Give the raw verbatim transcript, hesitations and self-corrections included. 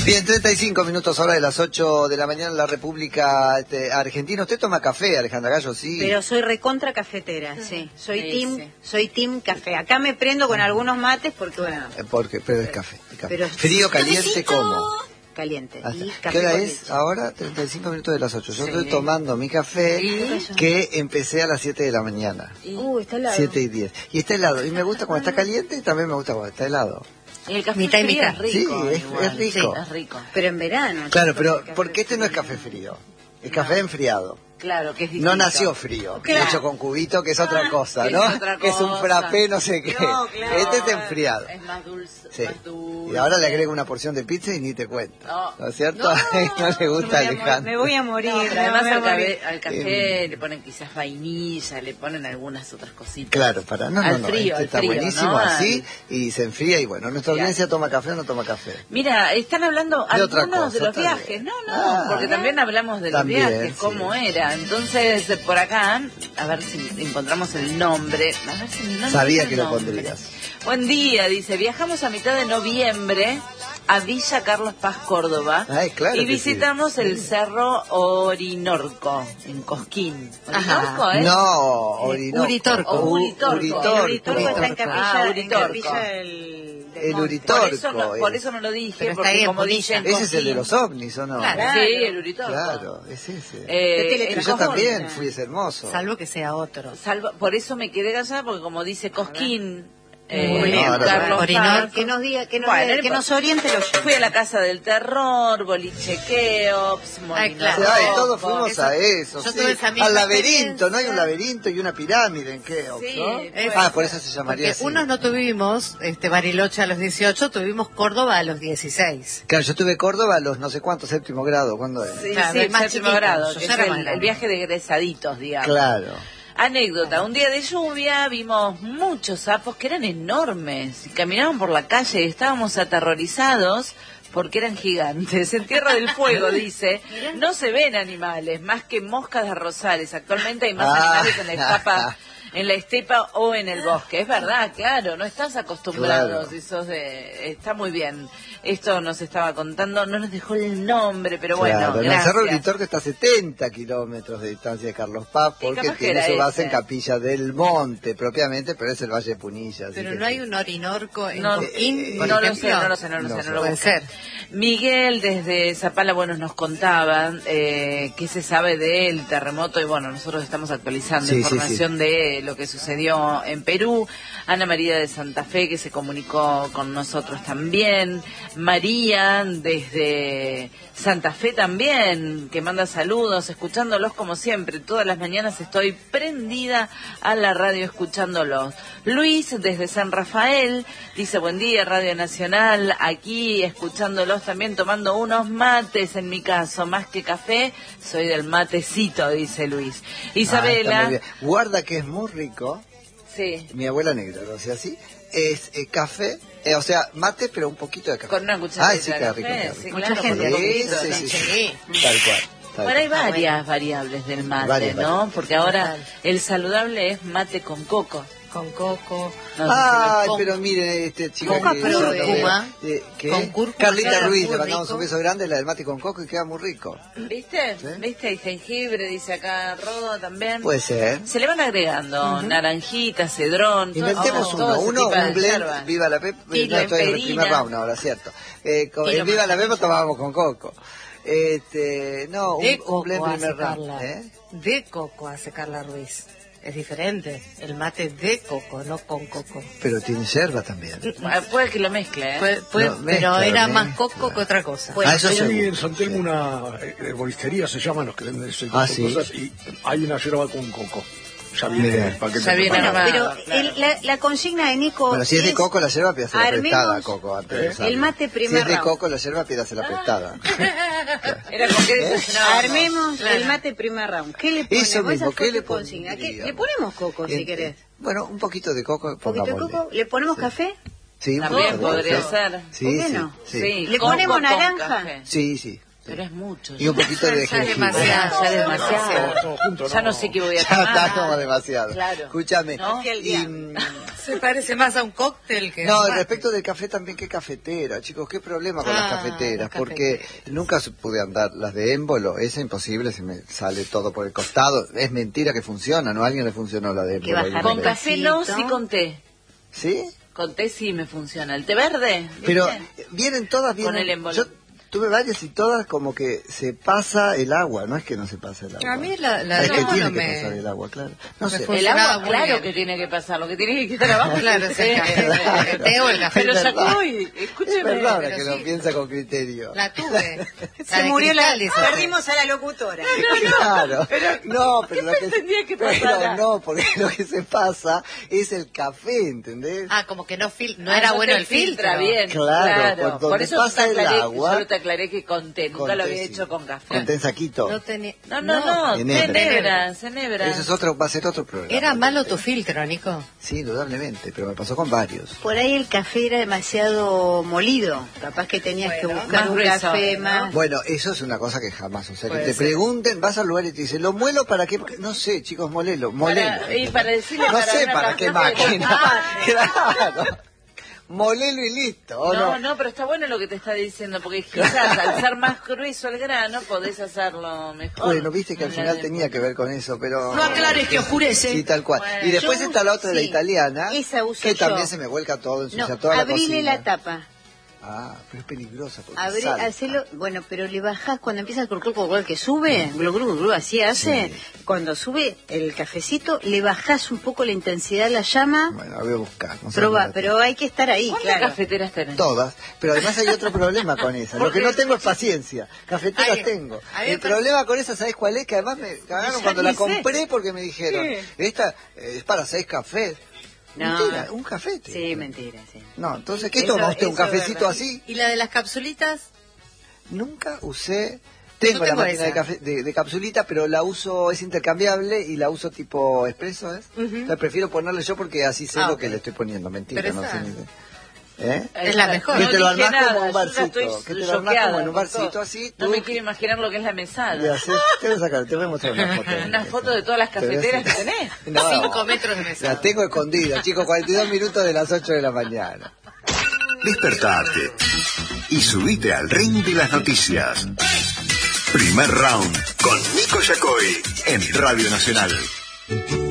Bien, treinta y cinco minutos hora de las ocho de la mañana en la República este, Argentina. ¿Usted toma café, Alejandra Gallo? Sí. Pero soy recontra cafetera, sí. Soy sí, team, sí. soy team café. Acá me prendo con algunos mates porque, bueno... Eh, porque, pero es café. Es café. Pero Frío, caliente, ¿cómo? Caliente. Ah, Y ¿qué café hora con es? leche. Ahora treinta y cinco minutos de las ocho. Yo Sí. estoy tomando mi café ¿Y? que empecé a las siete de la mañana. Uh, está helado. siete y diez. Y está helado. Y me gusta cuando está caliente y también me gusta cuando está helado. Y el café Mitad y frío mitad. es rico. Sí, es- igual. es rico. Sí, es rico. Pero en verano. Claro, chicos, pero el café porque este no es frío. café frío. Es café enfriado. Claro, que es distinto. No nació frío, Claro. hecho con cubito, que es otra cosa, que ¿no? es otra Que es un cosa. frappé, no sé qué. No, claro. Este es enfriado. Es más dulce. Sí. Más dulce. Y ahora le agrego una porción de pizza y ni te cuento. No. ¿No es cierto? No. No, le gusta a Me voy a mor- Alejandro. Me voy a morir. No, pero me además voy a al, morir. café, al café le ponen quizás vainilla, le ponen algunas otras cositas. Claro, para no, Al no, no, frío, este al está frío, buenísimo ¿no? así y se enfría y bueno, nuestra Claro. audiencia toma café o no toma café. Mira, están hablando De otra algunos de cosa, los también. viajes. No, no, Ah. porque también hablamos de los También, viajes, sí. cómo era. Entonces, eh, por acá, a ver si encontramos el nombre. A ver si no Sabía encuentro que el lo nombre. pondrías. Buen día, dice, viajamos a mitad de noviembre a Villa Carlos Paz, Córdoba. Ay, claro y que visitamos sí. el Cerro Orinorco, en Cosquín. Ajá. ¿Orinorco, eh? No, Orinoco. Uritorco. U- Uritorco. Uritorco. El Uritorco está en capilla, Ah, en Uritorco. capilla del... del El monte. Uritorco. Por eso, no, por es. eso no lo dije, Pero está porque ahí en como Punilla. dicen Ese es el de Cosquín. los ovnis, ¿o no? Claro. Sí, el Uritorco. Claro, es ese. Eh, De el Y yo Cosquín. también fui, es hermoso. Salvo que sea otro. Salvo- por eso me quedé callada, porque como dice Cosquín, eh, Muy bien. No, ahora Carlos Orinor, Paz, que nos diga, que nos, Bueno, diga- no que importa. nos oriente los fui a la Casa del Terror, Boliche Keops, Ay, Molino claro. Ay, Rojo. todos fuimos eso- a eso, yo sí. tuve esa misma Al laberinto, experiencia. ¿no? Hay un laberinto y una pirámide en Keops, Sí, ¿no? puede Ah, ser. por eso se llamaría Porque así. unos no tuvimos este Bariloche a los dieciocho, tuvimos Córdoba a los dieciséis. Claro, yo tuve Córdoba a los no sé cuántos, séptimo grado, ¿cuándo es? Sí, Claro, sí, es más séptimo chiquito, grado, yo que ya es era más el, grande. el viaje de egresaditos, digamos. Claro. Anécdota, un día de lluvia vimos muchos sapos que eran enormes y caminaban por la calle y estábamos aterrorizados porque eran gigantes. En Tierra del Fuego, dice, no se ven animales más que moscas de rosales. Actualmente hay más Ah. animales en la estepa, en la estepa o en el bosque. Es verdad, claro, no estás acostumbrados. Claro. Y sos de- está muy bien. Esto nos estaba contando, no nos dejó el nombre, pero bueno, Claro, el gracias. Cerro Uritorco está a setenta kilómetros de distancia de Carlos Paz Y porque capaz que tiene era su base ese. en Capilla del Monte propiamente, pero es el Valle de Punilla. así Pero que no hay sí. un Orinorco en No, Cosquín, eh, por no lo ejemplo. sé, no lo sé, no lo No sé, sé. no lo Puede busqué. ser. Miguel desde Zapala, bueno, nos contaba eh, qué se sabe del terremoto y bueno, nosotros estamos actualizando Sí, sí, información de lo que sucedió en Perú. Ana María de Santa Fe que se comunicó con nosotros también. María desde Santa Fe también, que manda saludos, escuchándolos como siempre. Todas las mañanas estoy prendida a la radio escuchándolos. Luis desde San Rafael dice buen día Radio Nacional, aquí escuchándolos también tomando unos mates en mi caso, más que café, soy del matecito, dice Luis. Ah, está Isabela, muy bien. Guarda que es muy rico. sí, Mi abuela negra, o sea, así. Es eh, café, eh, o sea, mate, pero un poquito de café. con una cucharadita Ay, sí, de queda café, rico, queda sí, rico. claro, Mucha gente con un Sí, poquito de sí, sí, café. sí. Tal cual. tal Bueno, hay cual. varias variables del mate, Varias ¿no? variables. Porque ahora el saludable es mate con coco. Con coco. No sé si Ay, con- pero mire, este chico con que cúrcuma, eh, ¿qué? con cúrcuma, Carlita queda Ruiz, muy le mandamos rico. un beso grande, la del mate con coco y queda muy rico. lo- ¿Viste? Sí. ¿Viste? Y jengibre, dice acá Rodo también. Puede ser. Se le van agregando naranjita, cedrón. todo- Inventemos todo uno, ese uno, tipo de un blend, hierbas. viva la pepa, Y no la estoy en el emperina. primer round ahora, cierto. Eh, con, Y en lo viva la pepa manzanilla. tomábamos con coco. Este, no, un, De un coco blend hace primer round. Carla. ¿eh? De coco hace Carla Ruiz. Es diferente. El mate de coco, no con coco. Pero tiene yerba también. Ah, puede que lo mezcle, ¿eh? Fue- fue- No, pero mezcla, era más mezcla. coco que otra cosa. Ah, eso Hay seguro. en San Telmo una eh, herboristería, se llaman los que venden ese tipo Ah, de sí. cosas, y hay una yerba con coco. Ya viene Mira. el paquete. Ya viene preparado. armado. Pero claro. el- la, la consigna de Nico Bueno, si es de coco la yerba, pídasela armemos prestada, coco, antes de ¿Eh? usarla. el mate Si primer es de round. coco la yerba, pídasela prestada. Era con qué desayunábamos. Armemos Claro. el mate primer round. ¿Qué le ponemos? Eso mismo, Esa fue ¿qué le tu consigna. ¿Qué- pondríamos? Le ponemos coco si En- querés. Bueno, un poquito de coco, ¿Un poquito de pongámosle. coco? ¿Le ponemos Sí. café? Sí, un También poquito de podría café. ser. Sí, ¿Por qué sí, no? sí. Sí, ¿Le coco ponemos con naranja? café. Sí, sí. Pero es mucho. Y un poquito de Ya es jengibre. demasiado, Ya es No, demasiado. todo junto, Ya no no. sé qué voy a Ya tomar. está como demasiado. Claro. Escúchame. ¿No? Que el Y, diablo. mm, Se parece más a un cóctel que... No, a un respecto del café también, qué cafetera, chicos, qué problema con Ah, las cafeteras, las porque cafeteras. nunca se pude andar las de émbolo, es imposible, se me sale todo por el costado, es mentira que funciona, ¿no? A alguien le funcionó la de que émbolo. bajar Con el café no, vasito. sí con té. ¿Sí? Con té sí me funciona. El té verde, ¿viste? Pero vienen todas, vienen... Con el émbolo. Yo tuve varias y todas como que se pasa el agua, no es que no se pasa el agua. A mí la- la es de que émbolo tiene me- que pasar el agua, claro. No me sé. fue- El funcionaba agua, muy claro bien. que tiene que pasar. Lo que tiene que quedar abajo Claro, es es el café. El té o el café. Pero Es verdad. sacó y... Es Escúcheme. verdad ahora pero que sí. lo piensa con criterio. La tuve. La Se de murió la... cristal, esa. Perdimos a la locutora. Claro, no, pero lo que pretendía que pero pasara? no, porque lo que se pasa es el café, ¿entendés? Ah, como que no, fil no Ah, era no bueno te el filtro. filtra bien. Claro, por Por donde eso pasa te el aclaré, agua- solo te aclaré que con té, nunca Con lo té, había sí. hecho con café. Con té en saquito. No tenía... No, no, no, Enebra. Cenebra, Cenebra. Ese es otro, va a ser otro programa. Era malo tu filtro, Nico. Sí, indudablemente, pero me pasó con varios. Por ahí el café era demasiado molido. Capaz que tenías que Bueno, buscar más un grueso, café ¿no? más... Bueno, eso es una cosa que jamás, o sea, que Puede te ser. pregunten, vas al lugar y te dicen, ¿lo muelo para qué? No sé, chicos, molelo, molelo. Para, y para decirle No para sé una para qué cafetera. máquina. Ah, Claro. Molelo y listo, ¿o No, no? no, pero está bueno lo que te está diciendo, porque quizás al ser más grueso el grano podés hacerlo mejor. Bueno, viste que al La final de- tenía que ver con eso, pero... No aclares que oscurece. Sí, tal cual. Bueno, y después yo está la uso- otra, la sí, italiana, esa uso que yo. también se me vuelca todo, ensucia No, toda la abrile cocina. la tapa. Ah, pero es peligrosa porque Abrí, salta. hacelo, bueno, pero le bajás cuando empieza el curcul curcul que sube, glu, glu, glu, así hace. Sí. Cuando sube el cafecito, le bajás un poco la intensidad de la llama. Bueno, la voy a buscar. No sé Proba, dónde la pero hay que estar ahí, ¿Cuántas claro. cafeteras tenés? Todas, pero además hay otro problema con esas. Lo que no tengo es paciencia. Cafeteras Ay, tengo. a mí me El parece- problema con esas, ¿sabes cuál es? Que además me cagaron Ya cuando ni la sé. compré porque me dijeron, Sí. esta eh, es para seis cafés. No. Mentira, un cafete. Sí, mentira, sí. No, entonces, ¿qué Eso- toma usted? ¿Un eso es cafecito verdad. así? ¿Y la de las capsulitas? Nunca usé... Tengo, Yo la tengo máquina de, esa. café, de, de capsulita, pero la uso, es intercambiable y la uso tipo expreso, ¿es? Ujú. Entonces prefiero ponerle yo porque así sé Ah, lo ok. que le estoy poniendo. Mentira, Pero no esa- sé ni... ¿Eh? Es la mejor. Que te lo dije armás como nada, un yo ya barcito, estoy que te lo armás choqueada como en un con barcito todo. así, No tú- me quiero imaginar lo que es la Le mesada. haces- te voy a sacar, te voy a mostrar una foto. Una foto de todas las Te voy a cafeteras que hacer- tenés. No, Cinco metros de mesa. la tengo escondida, chicos, cuarenta y dos minutos de las ocho de la mañana. Despertate y subite al ring de las noticias. Primer round con Nico Yacoy en Radio Nacional.